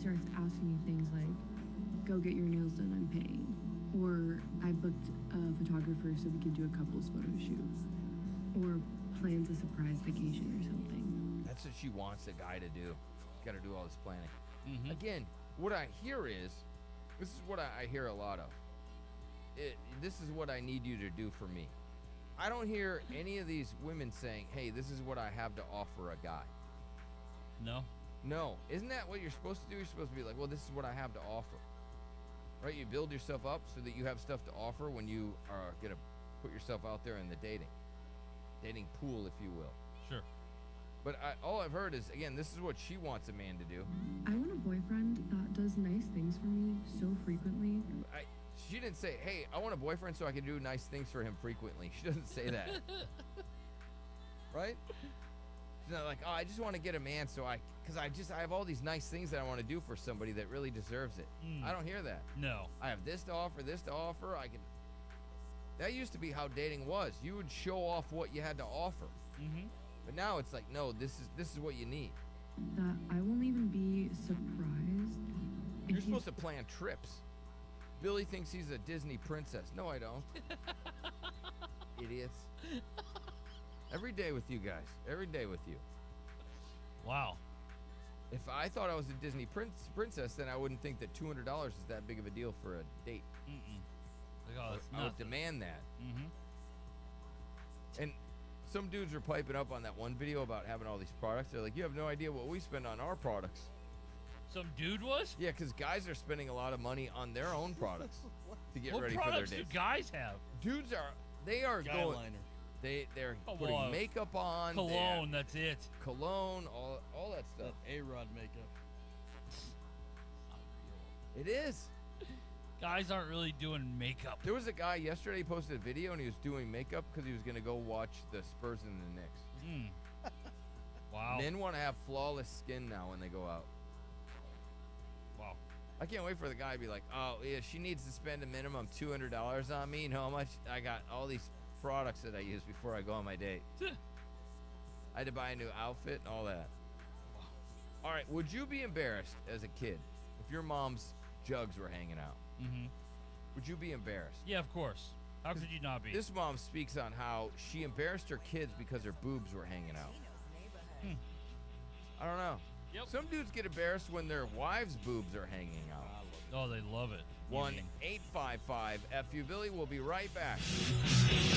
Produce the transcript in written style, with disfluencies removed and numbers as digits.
starts asking me things like, go get your nails done, I'm paying. Or I booked a photographer so we could do a couples photo shoot. Or plans a surprise vacation or something. That's what she wants a guy to do. Got to do all this planning. Mm-hmm. Again, what I hear is, this is what I hear a lot of. This is what I need you to do for me. I don't hear any of these women saying, hey, this is what I have to offer a guy. No. No. Isn't that what you're supposed to do? You're supposed to be like, well, this is what I have to offer. Right? You build yourself up so that you have stuff to offer when you are going to put yourself out there in the dating pool, if you will. Sure. But all I've heard is, again, this is what she wants a man to do. I want a boyfriend that does nice things for me so frequently. She didn't say, hey, I want a boyfriend so I can do nice things for him frequently. She doesn't say that. Right? She's not like, oh, I just want to get a man because I have all these nice things that I want to do for somebody that really deserves it. I don't hear that. No. I have this to offer. That used to be how dating was. You would show off what you had to offer. Mm-hmm. But now it's like, no, this is what you need. That I won't even be surprised. You're supposed to plan trips. Billy thinks he's a Disney princess. No, I don't. Idiots. Every day with you guys. Every day with you. Wow. If I thought I was a Disney princess, then I wouldn't think that $200 is that big of a deal for a date. Like, oh, that's I would demand that. Mm-hmm. And some dudes are piping up on that one video about having all these products. They're like, you have no idea what we spend on our products. Some dude was? Yeah, because guys are spending a lot of money on their own products to get ready for their products dates. do guys have? Dudes are Guy going. liner. They're Come putting on. makeup on. Cologne, that's it. Cologne, all that That stuff. A-Rod makeup. It is. Guys aren't really doing makeup. There was a guy yesterday, he posted a video and he was doing makeup because he was going to go watch the Spurs and the Knicks. Wow. Men want to have flawless skin now when they go out. Wow. I can't wait for the guy to be like, oh, yeah, she needs to spend a minimum $200 on me. You know how much? I got all these products that I use before I go on my date. I had to buy a new outfit and all that. All right, would you be embarrassed as a kid if your mom's jugs were hanging out? Mm-hmm. Would you be embarrassed? Yeah, of course. How could you not be? This mom speaks on how she embarrassed her kids because her boobs were hanging out. I don't know. Yep. Some dudes get embarrassed when their wives' boobs are hanging out. Oh, they love it. 1-855-FU. Billy, we'll be right back.